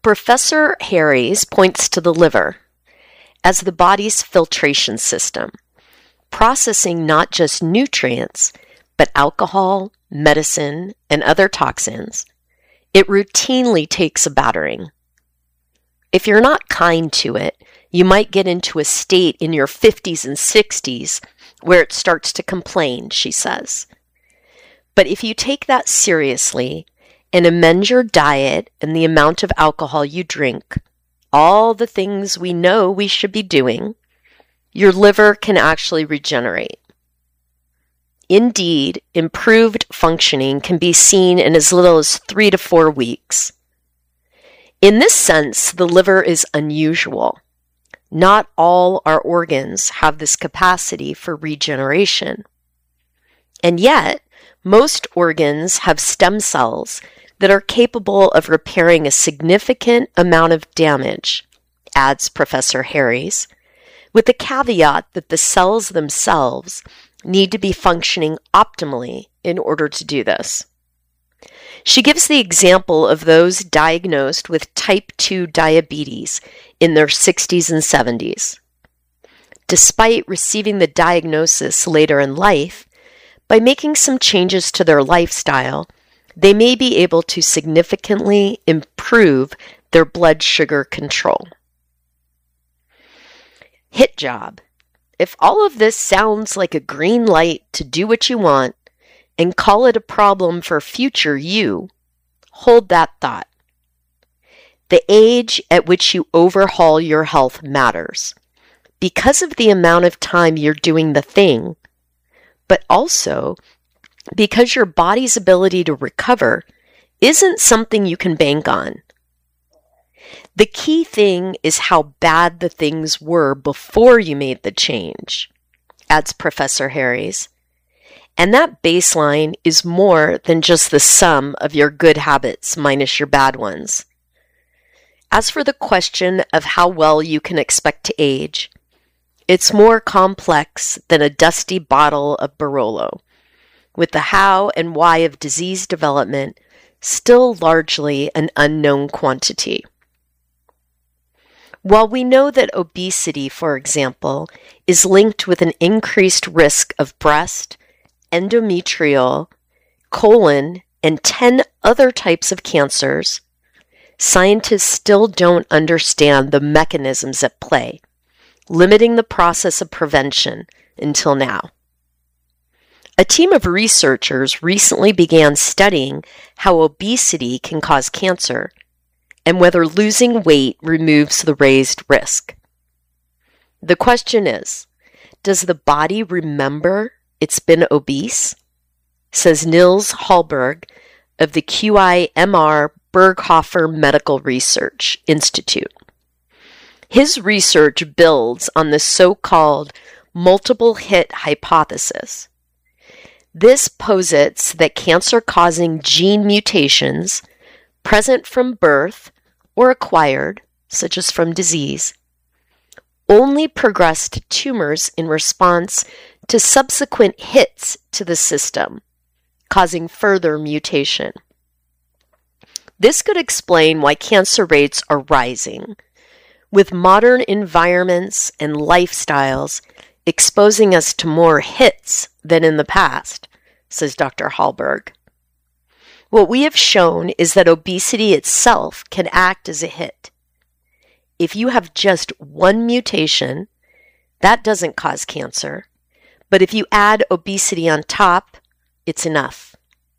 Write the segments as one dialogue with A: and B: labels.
A: Professor Harries points to the liver as the body's filtration system, processing not just nutrients, but alcohol, medicine, and other toxins. It routinely takes a battering. If you're not kind to it, you might get into a state in your 50s and 60s where it starts to complain, she says. But if you take that seriously and amend your diet and the amount of alcohol you drink, all the things we know we should be doing, your liver can actually regenerate. Indeed, improved functioning can be seen in as little as 3 to 4 weeks. In this sense, the liver is unusual. Not all our organs have this capacity for regeneration. And yet, most organs have stem cells that are capable of repairing a significant amount of damage, adds Professor Harries, with the caveat that the cells themselves need to be functioning optimally in order to do this. She gives the example of those diagnosed with type 2 diabetes in their 60s and 70s. Despite receiving the diagnosis later in life, by making some changes to their lifestyle, they may be able to significantly improve their blood sugar control. Hit job. If all of this sounds like a green light to do what you want and call it a problem for future you, hold that thought. The age at which you overhaul your health matters because of the amount of time you're doing the thing, but also because your body's ability to recover isn't something you can bank on. The key thing is how bad the things were before you made the change, adds Professor Harries. And that baseline is more than just the sum of your good habits minus your bad ones. As for the question of how well you can expect to age, it's more complex than a dusty bottle of Barolo, with the how and why of disease development still largely an unknown quantity. While we know that obesity, for example, is linked with an increased risk of breast, endometrial, colon, and 10 other types of cancers, scientists still don't understand the mechanisms at play, limiting the process of prevention until now. A team of researchers recently began studying how obesity can cause cancer and whether losing weight removes the raised risk. The question is, does the body remember it's been obese? Says Nils Hallberg of the QIMR Berghofer Medical Research Institute. His research builds on the so-called multiple hit hypothesis. This posits that cancer-causing gene mutations present from birth or acquired, such as from disease, only progressed tumors in response to subsequent hits to the system, causing further mutation. This could explain why cancer rates are rising, with modern environments and lifestyles exposing us to more hits than in the past, says Dr. Hallberg. What we have shown is that obesity itself can act as a hit. If you have just one mutation, that doesn't cause cancer, but if you add obesity on top, it's enough.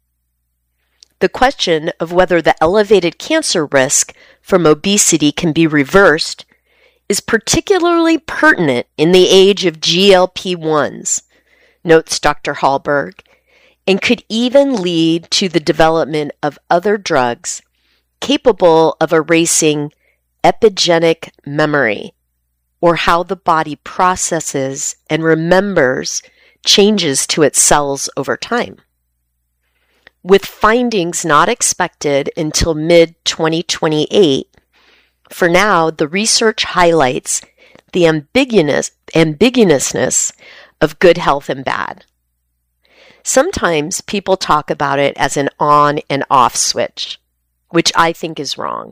A: The question of whether the elevated cancer risk from obesity can be reversed is particularly pertinent in the age of GLP-1s, notes Dr. Hallberg, and could even lead to the development of other drugs capable of erasing epigenetic memory, or how the body processes and remembers changes to its cells over time. With findings not expected until mid-2028, for now, the research highlights the ambiguousness of good health and bad. Sometimes people talk about it as an on and off switch, which I think is wrong.